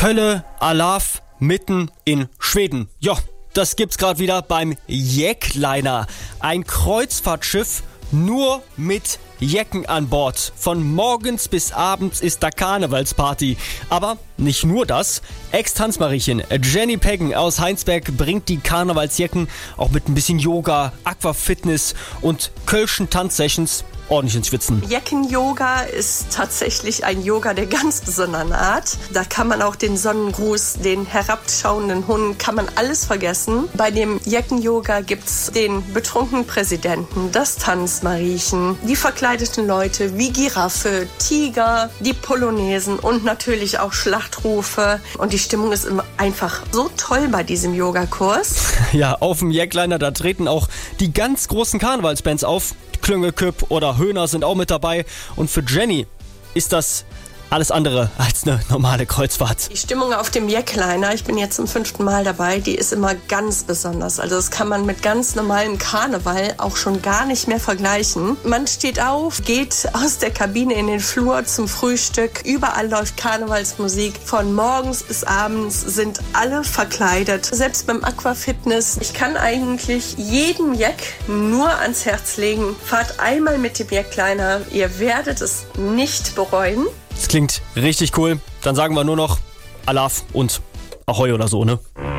Kölle Alaf mitten in Schweden. Ja, das gibt's gerade wieder beim Jeckliner. Ein Kreuzfahrtschiff nur mit Jecken an Bord. Von morgens bis abends ist da Karnevalsparty. Aber nicht nur das. Ex-Tanzmariechen Jenny Peggen aus Heinsberg bringt die Karnevalsjecken auch mit ein bisschen Yoga, Aquafitness und kölschen Tanzsessions ordentlich ins Schwitzen. Jecken-Yoga ist tatsächlich ein Yoga der ganz besonderen Art. Da kann man auch den Sonnengruß, den herabschauenden Hund, kann man alles vergessen. Bei dem Jecken-Yoga gibt's den betrunkenen Präsidenten, das Tanzmariechen, die verkleideten Leute wie Giraffe, Tiger, die Polonesen und natürlich auch Schlachtrufe. Und die Stimmung ist immer einfach so toll bei diesem Yogakurs. Ja, auf dem Jeckliner, da treten auch die ganz großen Karnevalsbands auf. Klüngelküpp oder Höhner sind auch mit dabei. Und für Jenny ist das alles andere als eine normale Kreuzfahrt. Die Stimmung auf dem Jeckliner, ich bin jetzt zum 5. Mal dabei, die ist immer ganz besonders. Also das kann man mit ganz normalem Karneval auch schon gar nicht mehr vergleichen. Man steht auf, geht aus der Kabine in den Flur zum Frühstück. Überall läuft Karnevalsmusik. Von morgens bis abends sind alle verkleidet. Selbst beim Aquafitness. Ich kann eigentlich jedem Jeck nur ans Herz legen. Fahrt einmal mit dem Jeckliner. Ihr werdet es nicht bereuen. Das klingt richtig cool. Dann sagen wir nur noch Alaf und Ahoi oder so, ne?